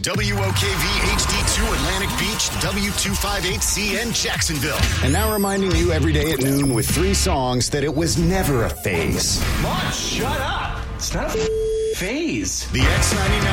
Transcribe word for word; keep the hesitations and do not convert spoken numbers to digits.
W O K V H D two Atlantic Beach, W two fifty-eight C N Jacksonville. And now reminding you every day at noon with three songs that it was never a phase. Come on, shut up. It's not a phase. The X ninety-nine